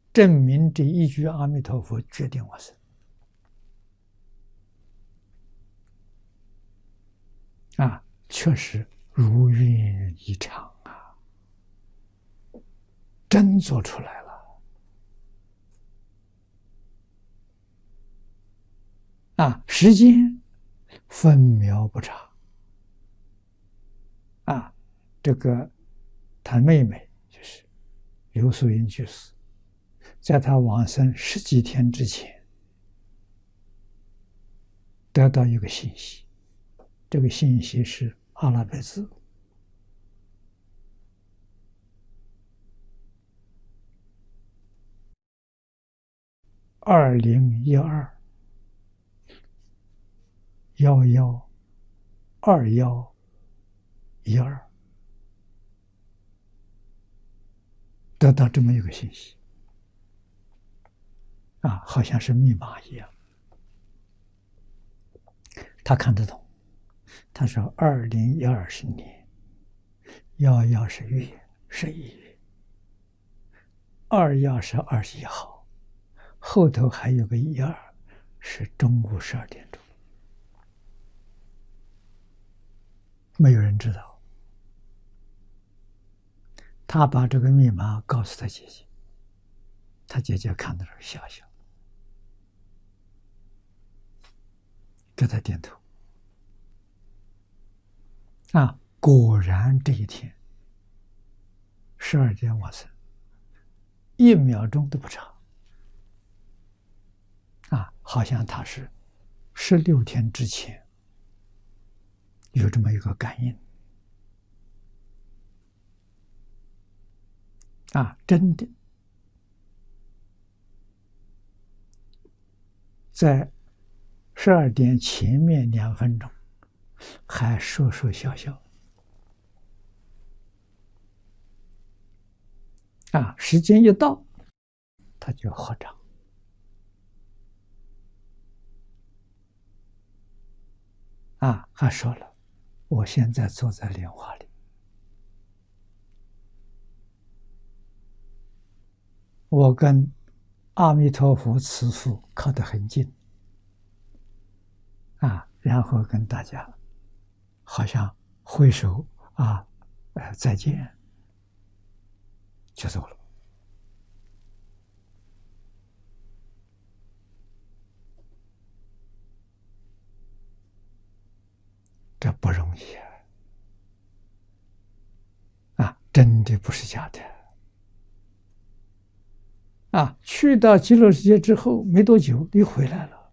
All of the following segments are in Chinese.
证明这一句阿弥陀佛决定我生。确实如愿以偿啊，真做出来了时间分秒不差这个他妹妹就是刘素英居士，在他往生10几天之前，得到一个信息，这个信息是阿拉伯字2012112112，得到这么一个信息好像是密码一样。他看得懂，他说2012年，11是月，11月，21是21号，后头还有个12是中午12点钟，没有人知道。他把这个密码告诉他姐姐，他姐姐看到了笑笑，给他点头。果然这一天12点往生，1秒钟都不差好像他是16天之前有这么一个感应真的在12点前面2分钟还说说笑笑时间一到他就合掌还说了，我现在坐在莲花里，我跟阿弥陀佛慈父靠得很近然后跟大家好像挥手再见，就走了。这不容易真的不是假的去到极乐世界之后没多久又回来了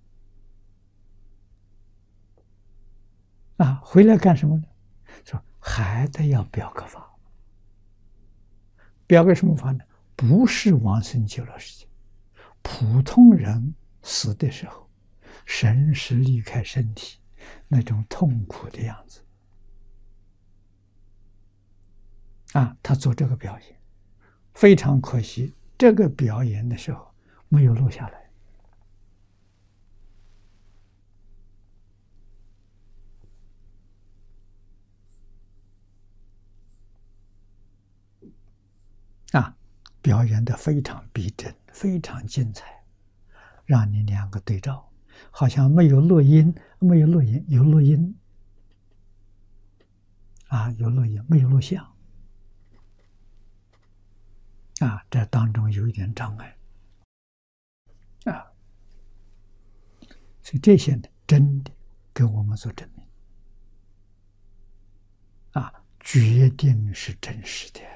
回来干什么呢？说还得要表个法，表个什么法呢？不是往生极乐世界，普通人死的时候神识离开身体那种痛苦的样子他做这个表演，非常可惜，这个表演的时候没有录下来表演的非常逼真，非常精彩，让你2个对照，好像没有录音，有录音，有录音没有录像这当中有一点障碍所以这些呢，真的给我们做证明决定是真实的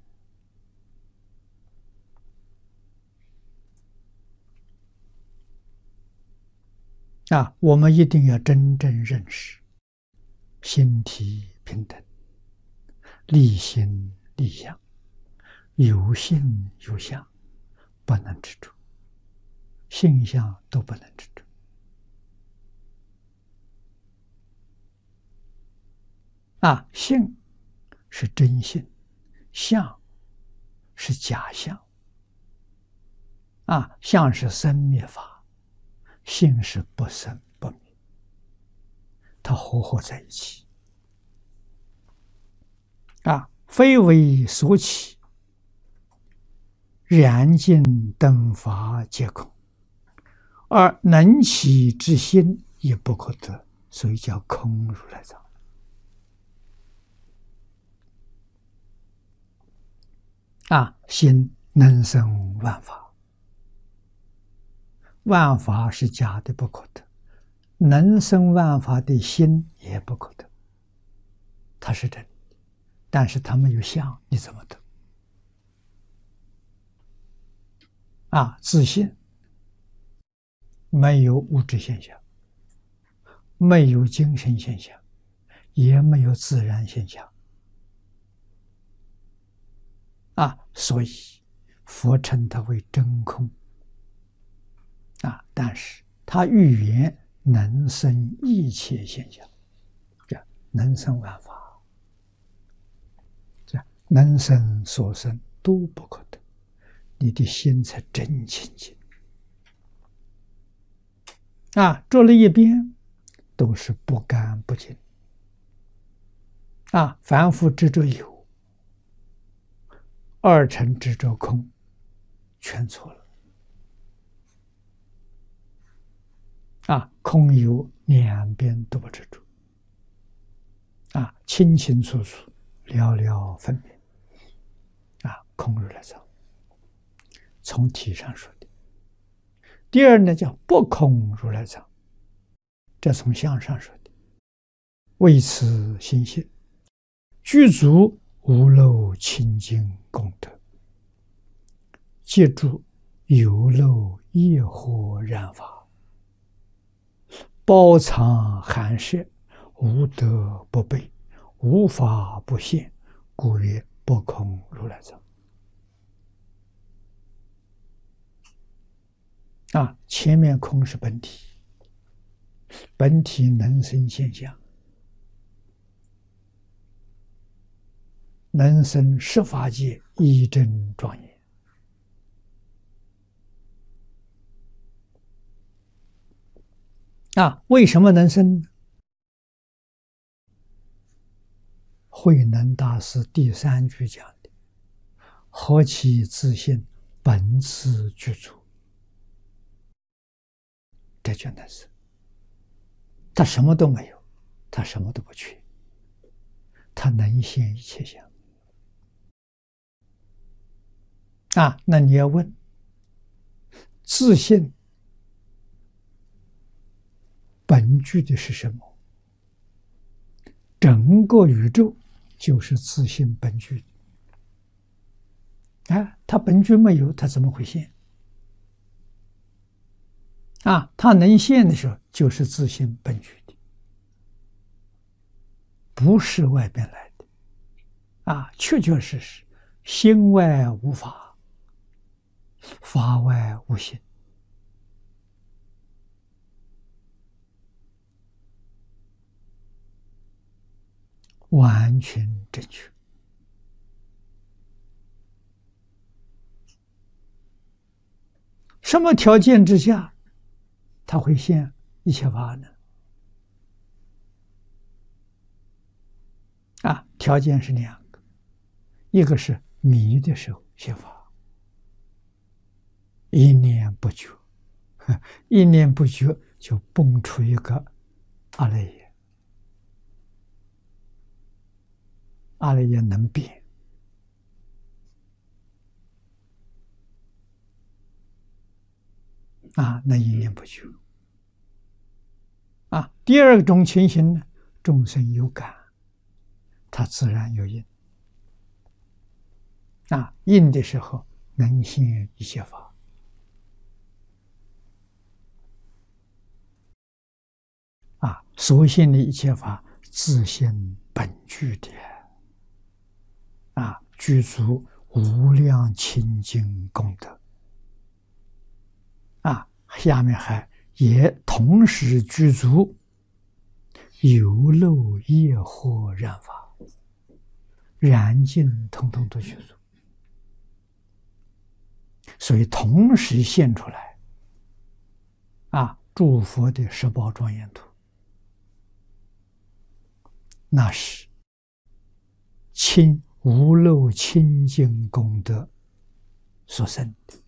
我们一定要真正认识心体平等，立心立相，有心有相，不能执着，性相都不能执着性是真性，相是假相相是生灭法，性是不生不灭，它合在一起非为所起， 燃尽灯法皆空，而能起之心也不可得，所以叫空如来藏。心能生万法，万法是假的不可得，能生万法的心也不可得，它是真的，但是它没有相，你怎么得？自信没有物质现象，没有精神现象，也没有自然现象。所以佛称它为真空。但是它预言能生一切现象，能生万法，能生所生都不可得，你的心才真清净。着了一边都是不干不净。凡夫执着有，二乘执着空，全错了。空有两边都不执着，清清楚楚，了了分明。空如来藏，从体上说的。第二呢，叫不空如来藏，这从相上说的。为此心性，具足无漏清净功德，借助有漏业惑染法，包藏含摄，无德不备，无法不现，故曰不空如来藏。前面空是本体，本体能生现象，能生十法界一真庄严。为什么能生呢？慧能大师第3句讲的：何其自信，本自具足。这就能生。他什么都没有，他什么都不缺，他能现一切相。那你要问，自信本具的是什么？整个宇宙就是自信本具的。他本具没有，他怎么会现？他能现的时候，就是自信本具的，不是外边来的。确确实实，心外无法，法外无心。完全正确。什么条件之下他会现一切法呢？条件是2个，一个是迷的时候现法，一念不觉，一念不觉就蹦出一个阿赖耶，阿赖耶能变。那一念不觉。第二种情形呢，众生有感，它自然有应。应的时候能现一切法。所现的一切法，自性本具的。具足无量清净功德。下面还也同时具足有漏业惑染法，染尽统统都具足，所以同时现出来。诸佛的十宝庄严图，那是无漏清净功德所生的。